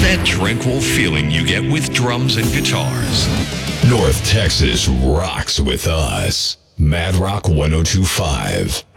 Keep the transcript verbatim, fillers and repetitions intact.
that tranquil feeling you get with drums and guitars. North Texas rocks with us. Mad Rock one oh two point five.